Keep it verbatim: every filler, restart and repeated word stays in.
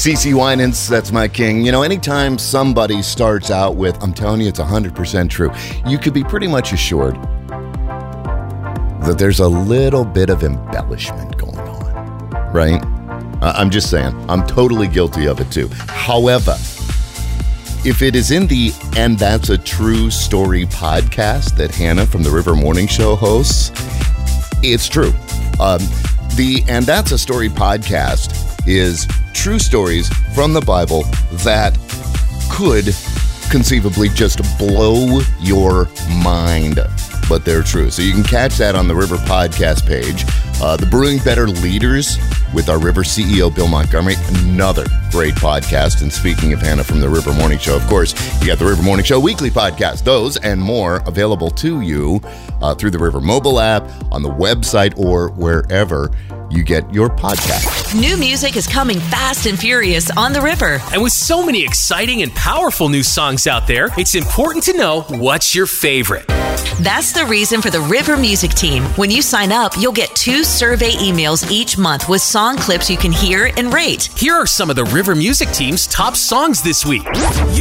CeCe Winans, that's my king. You know, anytime somebody starts out with, I'm telling you, it's one hundred percent true, you could be pretty much assured that there's a little bit of embellishment going on, right? I'm just saying, I'm totally guilty of it too. However, if it is in the And That's a True Story podcast that Hannah from the River Morning Show hosts, it's true. Um, the And That's a Story podcast is true stories from the Bible that could conceivably just blow your mind, but they're true. So you can catch that on the River podcast page. Uh, the Brewing Better Leaders with our River C E O, Bill Montgomery, another great podcast. And speaking of Hannah from the River Morning Show, of course, you got the River Morning Show weekly podcast. Those and more available to you uh, through the River mobile app, on the website, or wherever you get your podcast. New music is coming fast and furious on the River. And with so many exciting and powerful new songs out there, it's important to know what's your favorite. That's the reason for the River Music Team. When you sign up, you'll get two survey emails each month with song clips you can hear and rate. Here are some of the River Music Team's top songs this week. You